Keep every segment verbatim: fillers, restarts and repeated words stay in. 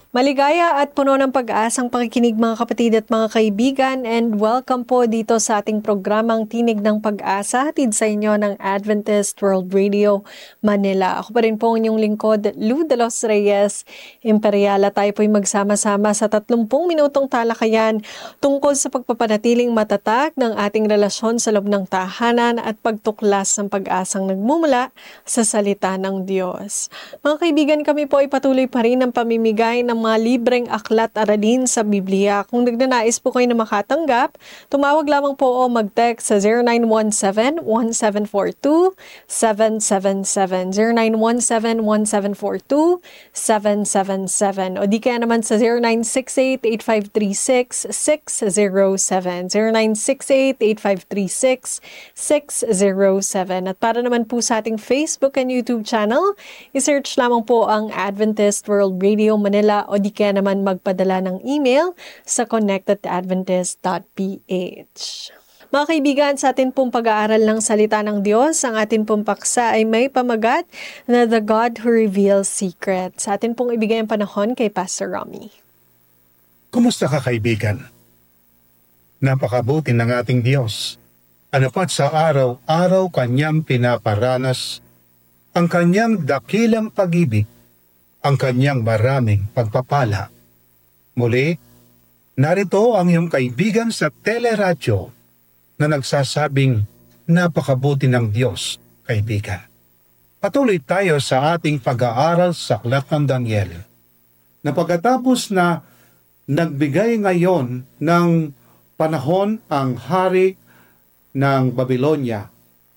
Maligaya at puno ng pag-asang pakikinig mga kapatid at mga kaibigan, and welcome po dito sa ating programang Tinig ng Pag-asa, hatid sa inyo ng Adventist World Radio Manila. Ako pa rin po ang inyong lingkod, Lou de los Reyes Imperiala. Tayo po'y magsama-sama sa tatlumpung minutong talakayan tungkol sa pagpapanatiling matatag ng ating relasyon sa loob ng tahanan at pagtuklas ng pag-asang nagmumula sa salita ng Diyos. Mga kaibigan, kami po ay patuloy pa rin ang pamimigay ng mga libreng aklat aralin sa Biblia. Kung nagnanais po kayo na makatanggap, tumawag lamang po o mag-text sa zero nine one seven, one seven four two, seven seven seven, zero nine one seven, one seven four two, seven seven seven, o di kaya naman sa zero nine six eight, eight five three six, six zero seven, zero nine six eight, eight five three six, six zero seven. At para naman po sa ating Facebook and YouTube channel, i-search lamang po ang Adventist World Radio Manila o di kaya naman magpadala ng email sa connect at adventist dot p h. Mga kaibigan, sa atin pong pag-aaral ng salita ng Diyos, ang atin pong paksa ay may pamagat na The God Who Reveals Secrets. Sa atin pong ibigay ang panahon kay Pastor Romy. Kumusta ka, kaibigan? Napakabuti ng ating Diyos. Ano pat sa araw-araw kanyang pinaparanas ang kanyang dakilang pag-ibig, ang kanyang maraming pagpapala. Muli, narito ang iyong kaibigan sa teleradyo na nagsasabing napakabuti ng Diyos, kaibigan. Patuloy tayo sa ating pag-aaral sa Aklat ng Daniel, na pagkatapos na nagbigay ngayon ng panahon ang hari ng Babylonia,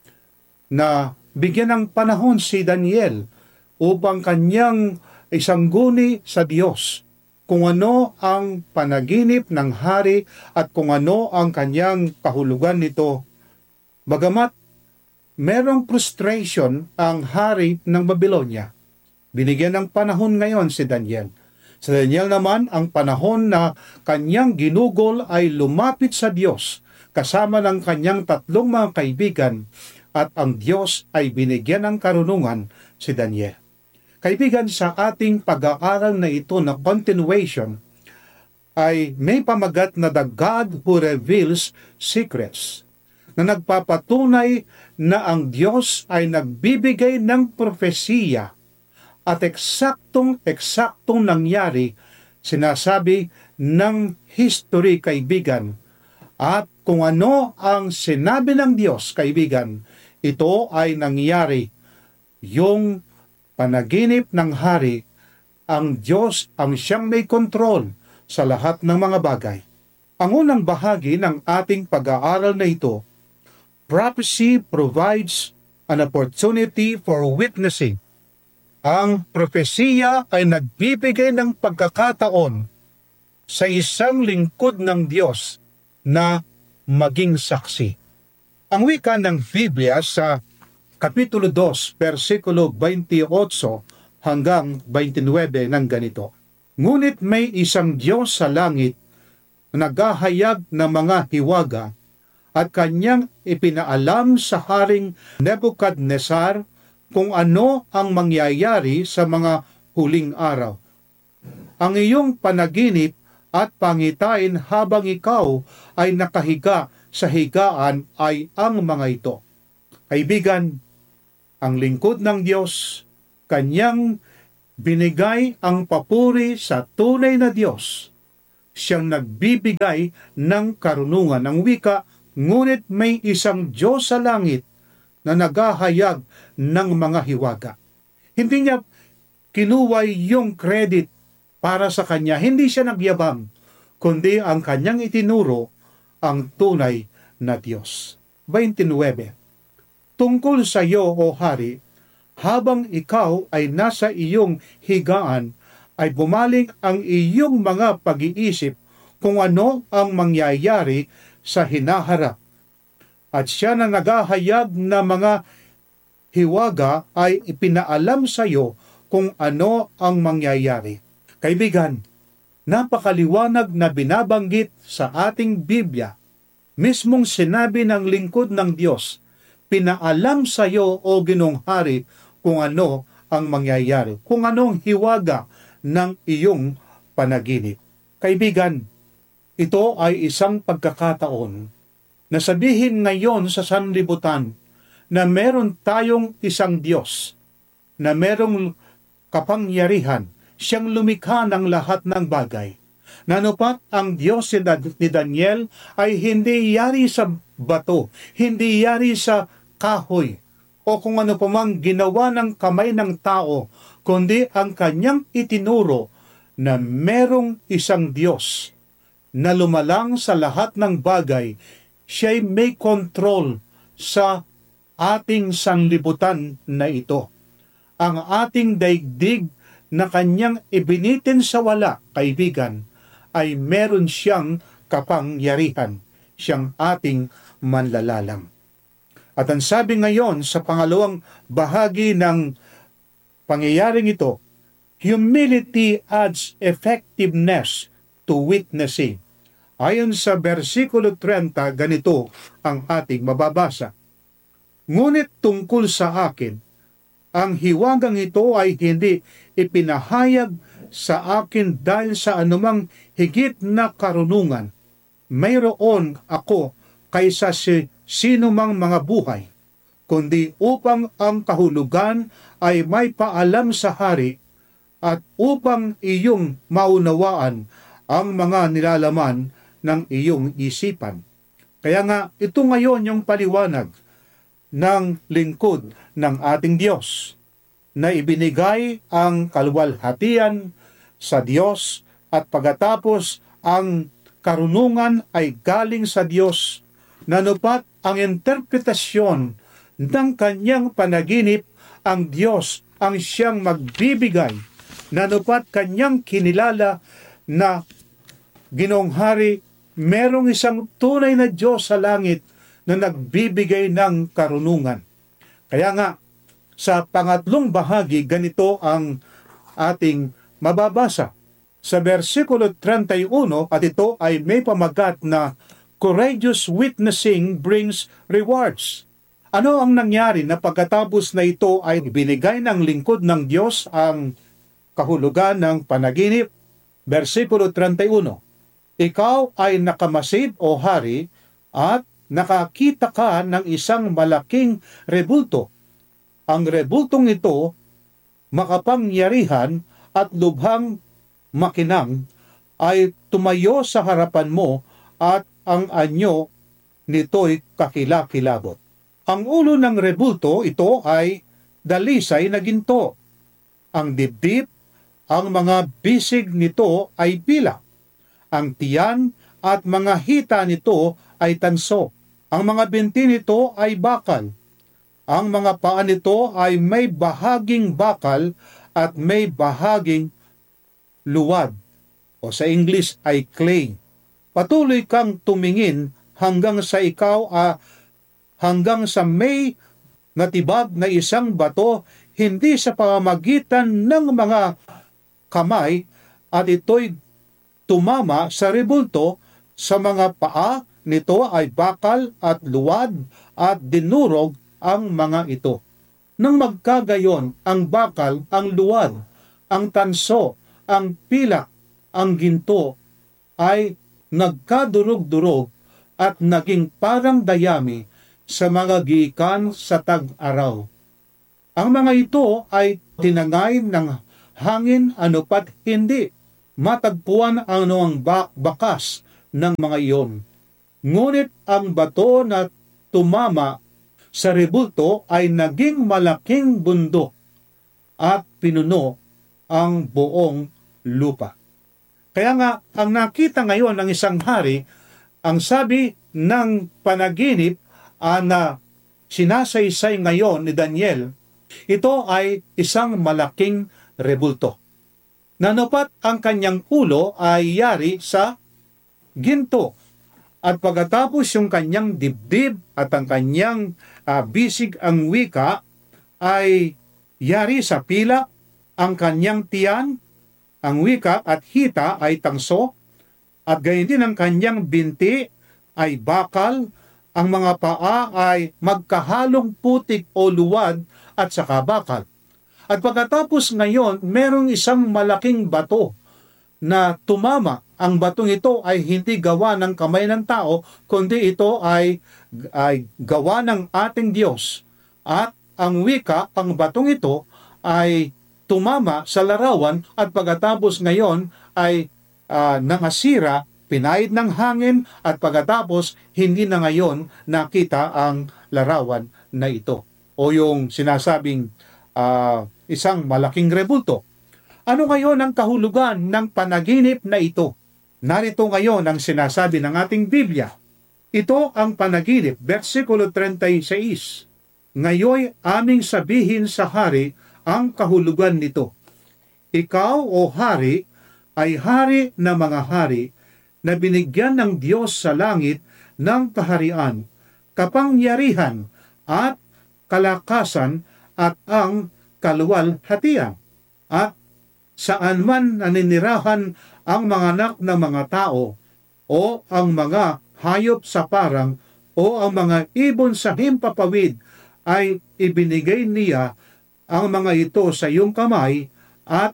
na bigyan ng panahon si Daniel upang kanyang isangguni sa Diyos kung ano ang panaginip ng hari at kung ano ang kanyang kahulugan nito. Bagamat merong frustration ang hari ng Babylonia, binigyan ng panahon ngayon si Daniel. Sa Daniel naman, ang panahon na kanyang ginugol ay lumapit sa Diyos kasama ng kanyang tatlong mga kaibigan, at ang Diyos ay binigyan ng karunungan si Daniel. Kaibigan, sa ating pag-aaral na ito na continuation ay may pamagat na The God Who Reveals Secrets, na nagpapatunay na ang Diyos ay nagbibigay ng propesiya at eksaktong-eksaktong nangyari, sinasabi ng history, kaibigan. At kung ano ang sinabi ng Diyos, kaibigan, ito ay nangyari. Yung panaginip ng hari, ang Diyos ang siyang may kontrol sa lahat ng mga bagay. Ang unang bahagi ng ating pag-aaral na ito, prophecy provides an opportunity for witnessing. Ang propesiya ay nagbibigay ng pagkakataon sa isang lingkod ng Diyos na maging saksi. Ang wika ng Biblia sa Kapitulo two, versikulo twenty-eight hanggang twenty-nine ng ganito. Ngunit may isang Diyos sa langit na naghahayag ng mga hiwaga at kanyang ipinaalam sa Haring Nebuchadnezzar kung ano ang mangyayari sa mga huling araw. Ang iyong panaginip at pangitain habang ikaw ay nakahiga sa higaan ay ang mga ito. Kaibigan, ang lingkod ng Diyos, kanyang binigay ang papuri sa tunay na Diyos. Siyang nagbibigay ng karunungan. Ang wika, ngunit may isang Diyos sa langit na naghahayag ng mga hiwaga. Hindi niya kinuway yung credit para sa kanya. Hindi siya nagyabang, kundi ang kanyang itinuro ang tunay na Diyos. twenty-nine. Tungkol sa iyo, O Hari, habang ikaw ay nasa iyong higaan, ay bumaling ang iyong mga pag-iisip kung ano ang mangyayari sa hinaharap. At siya na naghahayag na mga hiwaga ay ipinaalam sa iyo kung ano ang mangyayari. Kaibigan, napakaliwanag na binabanggit sa ating Biblia, mismong sinabi ng lingkod ng Diyos, pinaalam sa iyo, O Ginoong Hari, kung ano ang mangyayari, kung anong hiwaga ng iyong panaginip. Kaibigan, ito ay isang pagkakataon na sabihin ngayon sa sanlibutan na meron tayong isang Diyos na merong kapangyarihan, siyang lumikha ng lahat ng bagay. Nanupat ang Diyos ni Daniel ay hindi yari sa bato, hindi yari sa kahoy, o kung ano pamang ginawa ng kamay ng tao, kundi ang kanyang itinuro na merong isang Diyos na lumalang sa lahat ng bagay. Siya'y may control sa ating sanlibutan na ito. Ang ating daigdig na kanyang ibinitin sa wala, kaibigan, ay meron siyang kapangyarihan. Siyang ating manlalalang. At ang sabi ngayon sa pangalawang bahagi ng pangyayaring ito, humility adds effectiveness to witnessing. Ayon sa versikulo thirty, ganito ang ating mababasa. Ngunit tungkol sa akin, ang hiwagang ito ay hindi ipinahayag sa akin dahil sa anumang higit na karunungan. Mayroon ako kaysa si sino mang mga buhay, kundi upang ang kahulugan ay may paalam sa hari at upang iyong maunawaan ang mga nilalaman ng iyong isipan. Kaya nga, ito ngayon yung paliwanag ng lingkod ng ating Diyos na ibinigay ang kaluwalhatian sa Diyos at pagkatapos ang karunungan ay galing sa Diyos. Nanupat ang interpretasyon ng kanyang panaginip, ang Diyos ang siyang magbibigay. Nanupat kanyang kinilala na Ginoong Hari, merong isang tunay na Diyos sa langit na nagbibigay ng karunungan. Kaya nga, sa pangatlong bahagi, ganito ang ating mababasa. Sa versikulo thirty-one, at ito ay may pamagat na courageous witnessing brings rewards. Ano ang nangyari na pagkatapos na ito ay binigay ng lingkod ng Diyos ang kahulugan ng panaginip? Versikulo thirty-one, ikaw ay nakamasid o hari at nakakita ka ng isang malaking rebulto. Ang rebultong ito makapangyarihan at lubhang makinang ay tumayo sa harapan mo at ang anyo nito'y kakilakilabot. Ang ulo ng rebulto ito ay dalisay na ginto. Ang dibdib, ang mga bisig nito ay pilak. Ang tiyan at mga hita nito ay tanso. Ang mga binti nito ay bakal. Ang mga paa nito ay may bahaging bakal at may bahaging luwad, o sa English ay clay. Patuloy kang tumingin hanggang sa ikaw ah, hanggang sa may natibag na isang bato, hindi sa pamamagitan ng mga kamay, at ito'y tumama sa rebulto. Sa mga paa nito ay bakal at luwad at dinurog ang mga ito. Nang magkagayon, ang bakal, ang luwad, ang tanso, ang pilak, ang ginto ay nagkadurog-durog at naging parang dayami sa mga giikan sa tag-araw. Ang mga ito ay tinangay ng hangin, anupat hindi matagpuan ang noong bakas ng mga iyon. Ngunit ang bato na tumama sa rebulto ay naging malaking bundok at pinuno ang buong lupa. Kaya nga, ang nakita ngayon ng isang hari, ang sabi ng panaginip uh, na sinasaysay ngayon ni Daniel, ito ay isang malaking rebulto. Nanupat ang kanyang ulo ay yari sa ginto. At pagkatapos yung kanyang dibdib at ang kanyang uh, bisig ang wika ay yari sa pilak, ang kanyang tiyan, ang wika at hita ay tangso, at gayon din ang kanyang binti ay bakal, ang mga paa ay magkahalong putik o luwad at saka bakal. At pagkatapos ngayon, merong isang malaking bato na tumama. Ang batong ito ay hindi gawa ng kamay ng tao, kundi ito ay, ay gawa ng ating Diyos. At ang wika, ang batong ito ay tumama sa larawan at pagkatapos ngayon ay uh, nangasira, pinahid ng hangin at pagkatapos hindi na ngayon nakita ang larawan na ito. O yung sinasabing uh, isang malaking rebulto. Ano ngayon ang kahulugan ng panaginip na ito? Narito ngayon ang sinasabi ng ating Biblia. Ito ang panaginip, versikulo thirty-six. Ngayon aming sabihin sa hari ang kahulugan nito. Ikaw, o hari, ay hari na mga hari na binigyan ng Diyos sa langit ng kaharian, kapangyarihan at kalakasan at ang kaluwalhatian. At saan man naninirahan ang mga anak ng mga tao o ang mga hayop sa parang o ang mga ibon sa himpapawid ay ibinigay niya ang mga ito sa iyong kamay at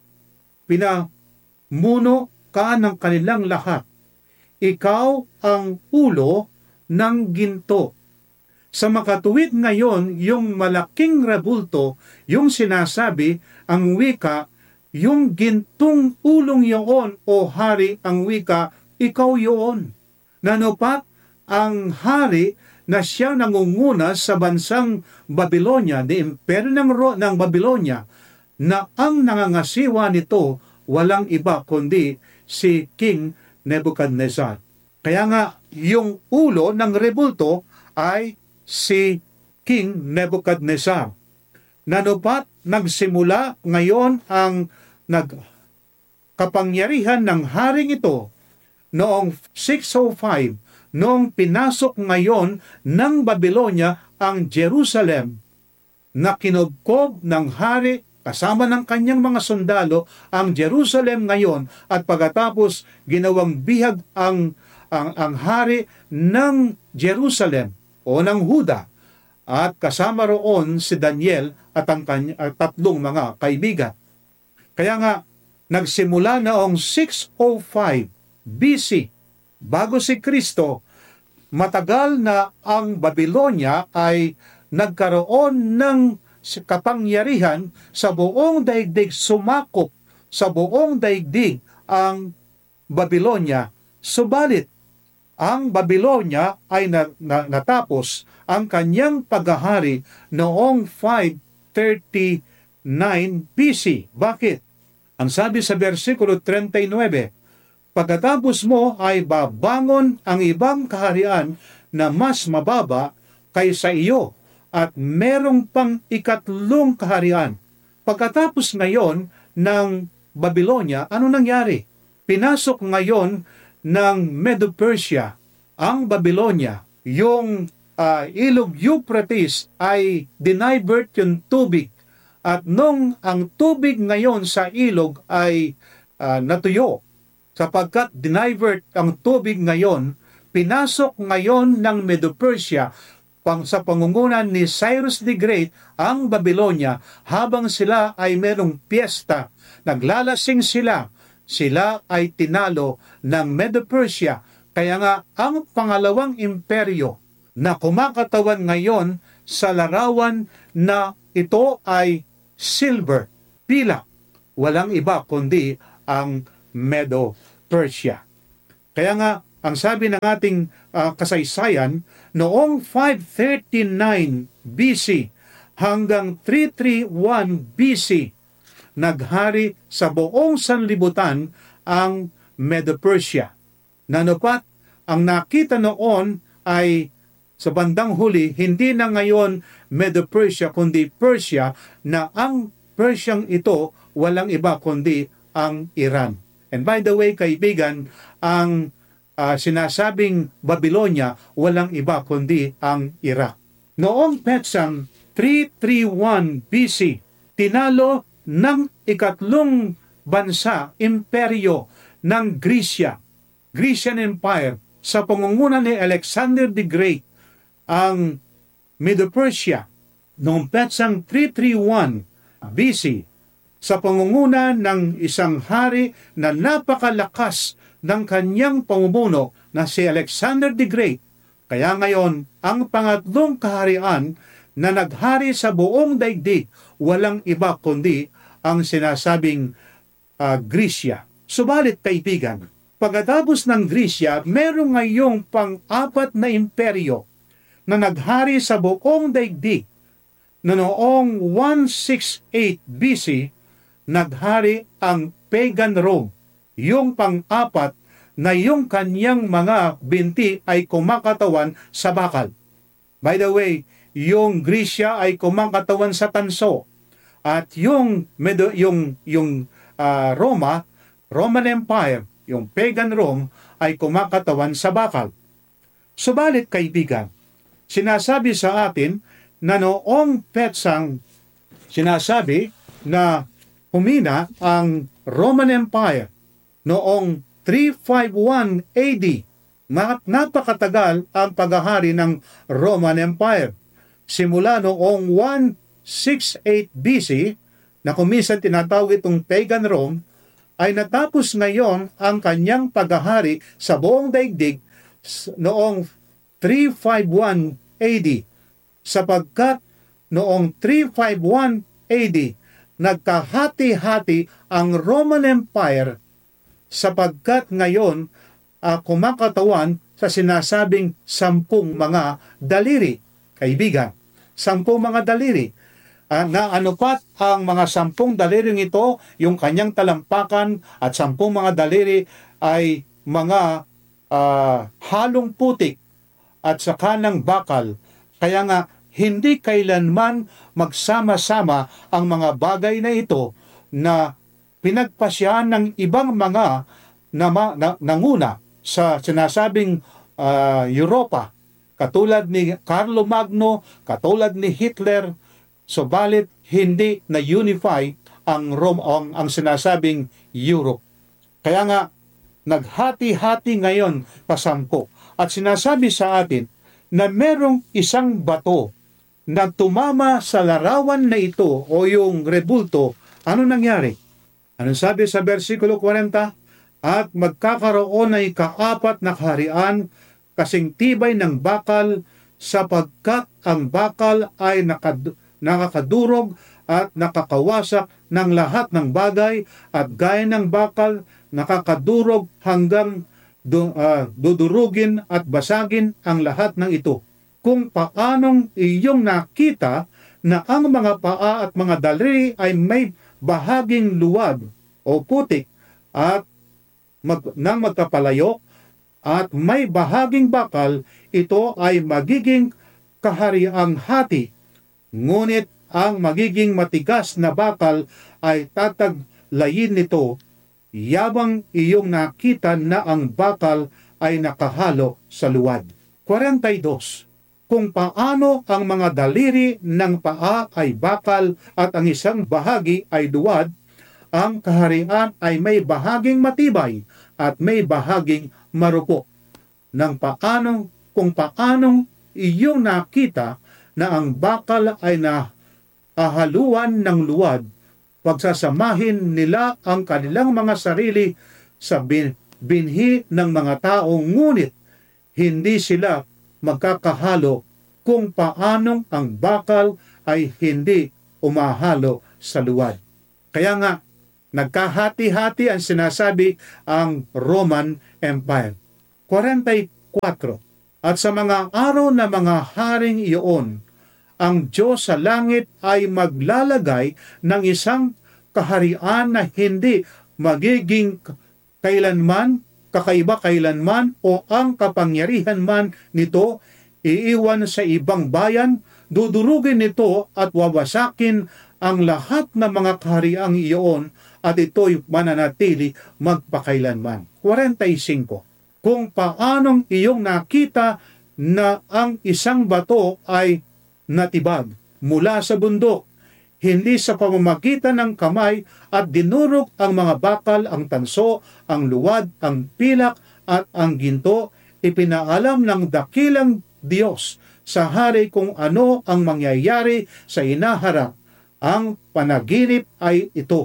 pinamuno ka ng kanilang lahat. Ikaw ang ulo ng ginto. Sa makatuwid ngayon, yung malaking rebulto, yung sinasabi, ang wika, yung gintong ulong yun o hari ang wika, ikaw yun. Nanupat ang hari na siya nangunguna sa bansang Babylonia, the imperyo ng, ng Babylonia, na ang nangangasiwa nito walang iba kundi si King Nebuchadnezzar. Kaya nga, yung ulo ng rebulto ay si King Nebuchadnezzar. Nanupat, nagsimula ngayon ang nagkapangyarihan ng haring ito noong six oh five, noong pinasok ngayon ng Babylonia ang Jerusalem, na kinubkob ng hari kasama ng kanyang mga sundalo ang Jerusalem ngayon, at pagkatapos ginawang bihag ang, ang, ang hari ng Jerusalem o ng Huda, at kasama roon si Daniel at ang kanya, at tatlong mga kaibigan. Kaya nga, nagsimula noong six oh five B C, bago si Kristo, matagal na ang Babylonia ay nagkaroon ng kapangyarihan sa buong daigdig, sumakop sa buong daigdig ang Babylonia. Subalit, ang Babylonia ay na, na, natapos ang kanyang paghahari noong five thirty-nine B C. Bakit? Ang sabi sa versikulo thirty-nine, pagkatapos mo ay babangon ang ibang kaharian na mas mababa kaysa iyo at merong pang ikatlong kaharian. Pagkatapos ngayon ng Babylonia, ano nangyari? Pinasok ngayon ng Medo-Persia ang Babylonia. Yung uh, ilog Euphrates ay dinivert yung tubig. At nung ang tubig ngayon sa ilog ay uh, natuyo, sapagkat dinivert ang tubig ngayon, pinasok ngayon ng Medo-Persia pang sa pangungunan ni Cyrus the Great ang Babylonia, habang sila ay merong piyesta, naglalasing sila, sila ay tinalo ng Medo-Persia. Kaya nga ang pangalawang imperyo na kumakatawan ngayon sa larawan na ito ay silver, pilak, walang iba kundi ang Medo-Persia. Kaya nga, ang sabi ng ating uh, kasaysayan, noong five thirty-nine B C hanggang three thirty-one B C, naghari sa buong sanlibutan ang Medo-Persia. Nanupat, ang nakita noon ay sa bandang huli, hindi na ngayon Medo-Persia kundi Persia, na ang Persiang ito walang iba kundi ang Iran. And by the way, kaibigan, ang uh, sinasabing Babylonia walang iba kundi ang Iraq. Noong petsang three thirty-one B C, tinalo ng ikatlong bansa, imperyo ng Grisya, Grecian Empire, sa pangunguna ni Alexander the Great, ang Medo-Persia. Noong petsang three thirty-one B C, sa pangunguna ng isang hari na napakalakas ng kanyang pamumuno na si Alexander the Great. Kaya ngayon, ang pangatlong kaharian na naghari sa buong daigdig, walang iba kundi ang sinasabing uh, Grisya. Subalit kaibigan, pagkatapos ng Grisya, meron ngayong pang-apat na imperyo na naghari sa buong daigdig na noong one sixty-eight B C, naghari ang pagan Rome. Yung pang-apat na yung kanyang mga binti ay kumakatawan sa bakal. By the way, yung Grisya ay kumakatawan sa tanso. At yung, yung, yung uh, Roma, Roman Empire, yung pagan Rome, ay kumakatawan sa bakal. Subalit kaibigan, sinasabi sa atin na noong petsang sinasabi na humina ang Roman Empire noong three fifty-one A D. Napakatagal ang paghahari ng Roman Empire. Simula noong one sixty-eight B C, na kumisan tinatawag itong pagan Rome, ay natapos ngayon ang kanyang paghahari sa buong daigdig noong three fifty-one A D. Sapagkat noong three fifty-one A D, nagkahati-hati ang Roman Empire sapagkat ngayon uh, kumakatawan sa sinasabing sampung mga daliri. Kaibigan, sampung mga daliri. Uh, na anupat ang mga sampung daliring ito, yung kanyang talampakan at sampung mga daliri ay mga uh, halong putik at saka ng bakal. Kaya nga, hindi kailanman magsama-sama ang mga bagay na ito na pinagpasyahan ng ibang mga na, na, nanguna sa sinasabing uh, Europa, katulad ni Carlo Magno, katulad ni Hitler, subalit hindi na-unify ang Rome, ang, ang sinasabing Europe. Kaya nga, naghati-hati ngayon pasampo. At sinasabi sa atin na merong isang bato na tumama sa larawan na ito o yung rebulto. Ano nangyari? Ano sabi sa versikulo forty? At magkakaroon ay kaapat na kaharian kasing tibay ng bakal sapagkat ang bakal ay nakad- nakakadurog at nakakawasak ng lahat ng bagay at gaya ng bakal nakakadurog hanggang du- uh, dudurugin at basagin ang lahat ng ito. Kung paanong iyong nakita na ang mga paa at mga daliri ay may bahaging luwad o putik at mag, nang magkapalayok at may bahaging bakal, ito ay magiging kahariang hati. Ngunit ang magiging matigas na bakal ay tataglayin nito, yabang iyong nakita na ang bakal ay nakahalo sa luwad. forty-two. Kung paano ang mga daliri ng paa ay bakal at ang isang bahagi ay luwad, ang kaharian ay may bahaging matibay at may bahaging marupok. Nang paanong, kung paanong iyong nakita na ang bakal ay nahahaluan ng luwad, pagsasamahin nila ang kanilang mga sarili sa bin, binhi ng mga tao, ngunit hindi sila magkakahalo kung paanong ang bakal ay hindi umahalo sa luwad. Kaya nga, nagkahati-hati ang sinasabi ang Roman Empire. forty-four. At sa mga araw na mga haring iyon, ang Diyos sa langit ay maglalagay ng isang kaharian na hindi magiging kailanman, kakaiba kailanman o ang kapangyarihan man nito iiwan sa ibang bayan, dudurugin nito at wawasakin ang lahat ng mga kahariang iyon at ito'y mananatili magpakailanman. forty-five. Kung paanong iyong nakita na ang isang bato ay natibag mula sa bundok, hindi sa pamamagitan ng kamay at dinurog ang mga bakal, ang tanso, ang luwad, ang pilak at ang ginto, ipinaalam ng dakilang Diyos sa hari kung ano ang mangyayari sa inaharap. Ang panaginip ay ito.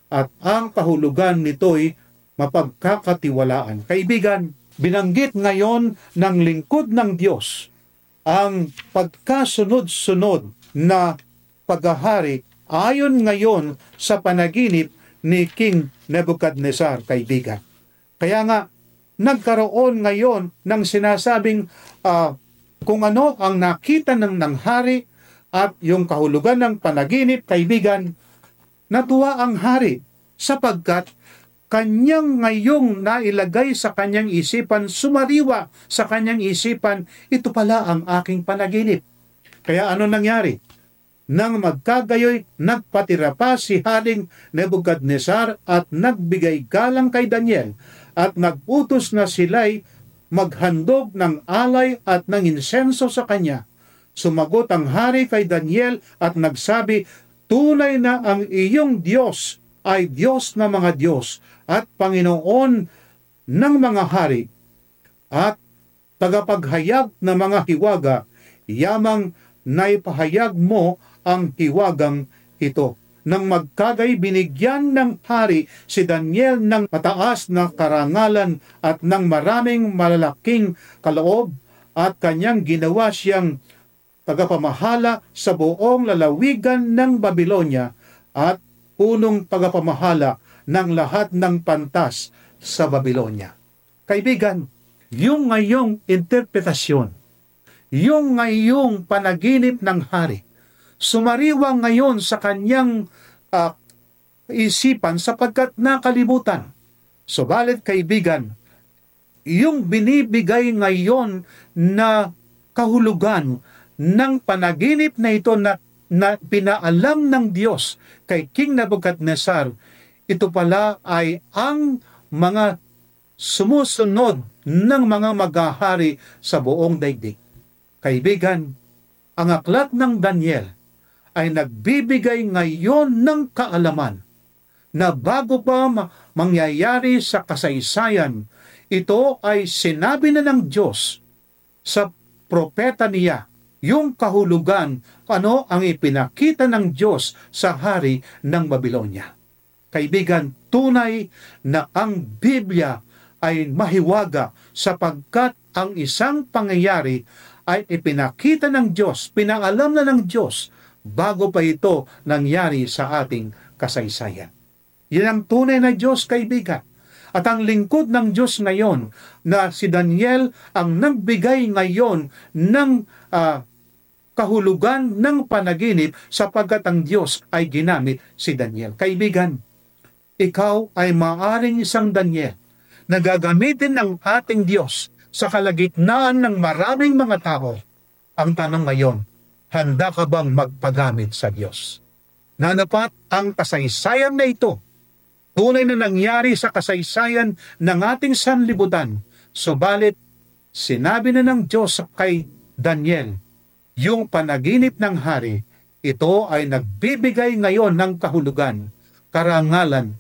at ang kahulugan nito'y mapagkakatiwalaan. Kaibigan, binanggit ngayon ng lingkod ng Diyos ang pagkasunod-sunod na paghahari ayon ngayon sa panaginip ni King Nebuchadnezzar, kaibigan. Kaya nga, nagkaroon ngayon ng sinasabing uh, kung ano ang nakita ng ng hari at yung kahulugan ng panaginip, kaibigan, natuwa ang hari sapagkat kanyang ngayong nailagay sa kanyang isipan, sumariwa sa kanyang isipan, ito pala ang aking panaginip. Kaya ano nangyari? Nang magkagayoy, nagpatira pa si Haring Nebuchadnezzar at nagbigay galang kay Daniel at nagutos na sila'y maghandog ng alay at ng insenso sa kanya. Sumagot ang hari kay Daniel at nagsabi, tunay na ang iyong Diyos ay Diyos na mga Diyos at Panginoon ng mga hari at tagapaghayag na mga hiwaga, yamang naipahayag mo ang hiwagang ito. Nang magkagay, binigyan ng hari si Daniel ng mataas na karangalan at ng maraming malalaking kaloob at kanyang ginawa siyang tagapamahala sa buong lalawigan ng Babylonia at punong tagapamahala ng lahat ng pantas sa Babylonia. Kaibigan, yung ngayong interpretasyon, yung ngayong panaginip ng hari, sumariwa ngayon sa kanyang uh, isipan sapagkat nakalimutan. Subalit kaibigan, yung binibigay ngayon na kahulugan ng panaginip na ito na, na pinaalam ng Diyos kay King Nebuchadnezzar, ito pala ay ang mga sumusunod ng mga maghahari sa buong daigdig. Kaibigan, ang aklat ng Daniel ay nagbibigay ngayon ng kaalaman na bago pa mangyayari sa kasaysayan, ito ay sinabi na ng Diyos sa propeta niya, yung kahulugan, ano ang ipinakita ng Diyos sa hari ng Babylonia. Kaibigan, tunay na ang Biblia ay mahiwaga sapagkat ang isang pangyayari ay ipinakita ng Diyos, pinaalam na ng Diyos bago pa ito nangyari sa ating kasaysayan. Yan ang tunay na Diyos, kaibigan. At ang lingkod ng Diyos ngayon na si Daniel ang nagbigay ngayon ng uh, kahulugan ng panaginip sapagkat ang Diyos ay ginamit si Daniel. Kaibigan, ikaw ay maaaring isang Daniel na gagamitin ng ating Diyos sa kalagitnaan ng maraming mga tao. Ang tanong ngayon, handa ka bang magpagamit sa Diyos? Nanapat ang kasaysayan na ito, tunay na nangyari sa kasaysayan ng ating sanlibutan. Subalit, sinabi na ng Diyos kay Daniel, yung panaginip ng hari, ito ay nagbibigay ngayon ng kahulugan, karangalan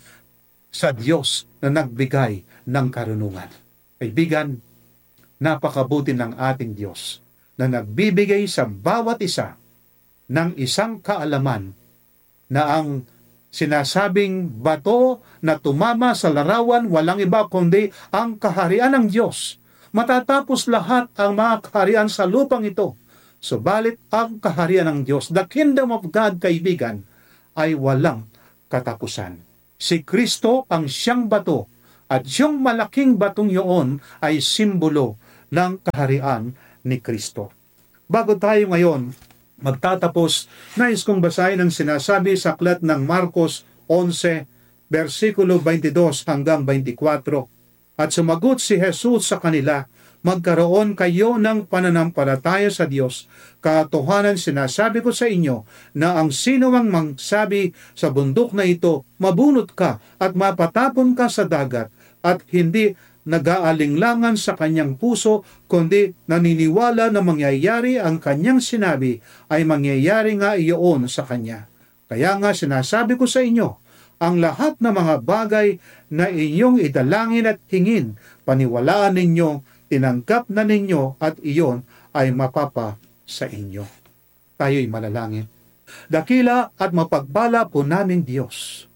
sa Diyos na nagbigay ng karunungan. Kaibigan, napakabuti ng ating Diyos na nagbibigay sa bawat isa ng isang kaalaman na ang sinasabing bato na tumama sa larawan walang iba kundi ang kaharian ng Diyos. Matatapos lahat ang mga kaharian sa lupang ito. Subalit ang kaharian ng Diyos, the kingdom of God, kaibigan, ay walang katapusan. Si Kristo ang siyang bato at yung malaking batong yun ay simbolo ng kaharian ni Kristo. Bago tayo ngayon magtatapos, nais kong basahin ang sinasabi sa aklat ng Marcos eleven, versikulo twenty-two hanggang twenty-four. At sumagot si Jesus sa kanila, magkaroon kayo ng pananampalataya sa Diyos. Katotohanan sinasabi ko sa inyo na ang sino mang magsabi sa bundok na ito, mabunot ka at mapatapon ka sa dagat, at hindi nag-aalinglangan sa kanyang puso, kundi naniniwala na mangyayari ang kanyang sinabi, ay mangyayari nga iyon sa kanya. Kaya nga sinasabi ko sa inyo, ang lahat ng mga bagay na inyong idalangin at hingin, paniwalaan ninyo, tinanggap na ninyo, at iyon ay mapapa sa inyo. Tayo'y manalangin. Dakila at mapagpala po naming Diyos,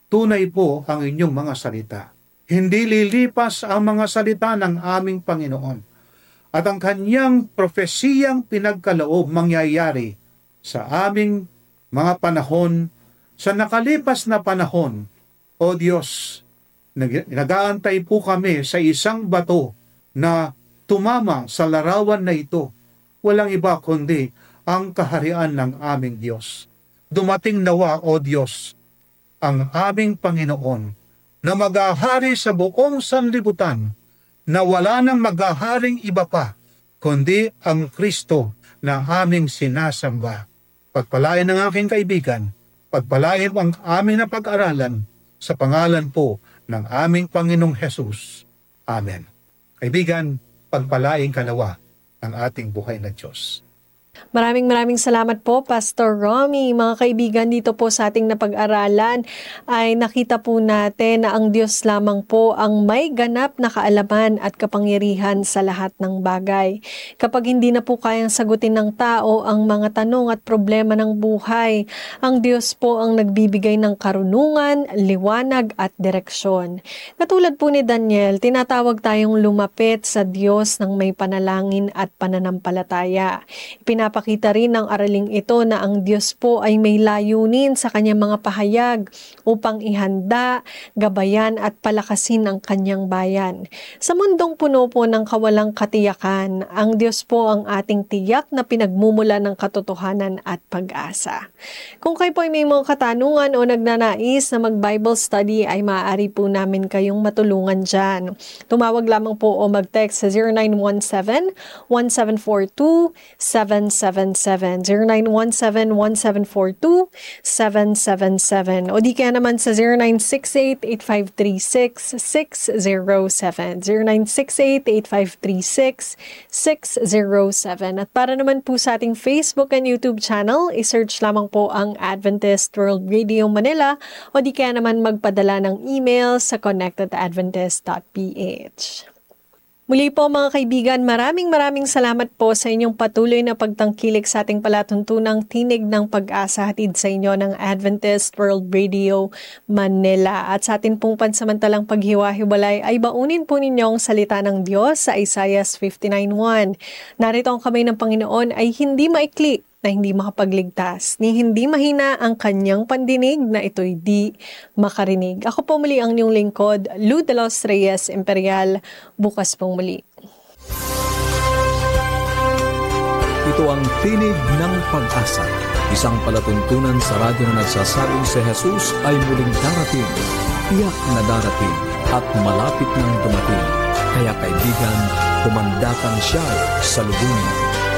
tunay po ang inyong mga salita. Hindi lilipas ang mga salita ng aming Panginoon. At ang kanyang propesiyang pinagkaloob mangyayari sa aming mga panahon, sa nakalipas na panahon. O Diyos, nag- nag-aantay po kami sa isang bato na tumama sa larawan na ito. Walang iba kundi ang kaharian ng aming Diyos. Dumating nawa, O Diyos, ang aming Panginoon na maghahari sa buong sanlibutan, na wala nang maghaharing iba pa, kundi ang Kristo na aming sinasamba. Pagpalain ng aking kaibigan, pagpalain ang aming napag-aralan sa pangalan po ng aming Panginoong Hesus. Amen. Kaibigan, pagpalain ka nawa ang ating buhay na Diyos. Maraming maraming salamat po, Pastor Romy. Mga kaibigan, dito po sa ating napag-aralan ay nakita po natin na ang Diyos lamang po ang may ganap na kaalaman at kapangyarihan sa lahat ng bagay. Kapag hindi na po kayang sagutin ng tao ang mga tanong at problema ng buhay, ang Diyos po ang nagbibigay ng karunungan, liwanag at direksyon. Katulad po ni Daniel, tinatawag tayong lumapit sa Diyos ng may panalangin at pananampalataya. Pinapakita rin ng araling ito na ang Diyos po ay may layunin sa kanyang mga pahayag upang ihanda, gabayan at palakasin ang kanyang bayan. Sa mundong puno po ng kawalang katiyakan, ang Diyos po ang ating tiyak na pinagmumula ng katotohanan at pag-asa. Kung kayo po ay may mga katanungan o nagnanais na mag-Bible study, ay maaari po namin kayong matulungan dyan. Tumawag lamang po o mag-text sa zero nine one seven, one seven four two, seven seven seven, zero nine one seven, one seven four two, seven seven seven, o di kaya naman sa zero nine six eight, eight five three six, six zero seven, zero nine six eight, eight five three six, six zero seven. At para naman po sa ating Facebook and YouTube channel, isearch lamang po ang Adventist World Radio Manila, o di kaya naman magpadala ng email sa connected adventist dot p h. Muli po mga kaibigan, maraming maraming salamat po sa inyong patuloy na pagtangkilik sa ating palatuntunang Tinig ng Pag-asa, hatid sa inyo ng Adventist World Radio Manila. At sa atin pong pansamantalang paghiwa-hiwalay ay baunin po ninyo ang salita ng Diyos sa Isaiah fifty-nine one. Narito ang kamay ng Panginoon ay hindi maikli na hindi makapagligtas, ni hindi mahina ang kanyang pandinig na ito'y di makarinig. Ako po muli ang inyong lingkod, Lou de los Reyes Imperial. Bukas pong muli. Ito ang Tinig ng Pag-asa, isang palatuntunan sa radyo na nagsasabing si Jesus ay muling darating, tiyak na darating at malapit nang dumating. Kaya kaibigan, humanda kang siya sa lubungin.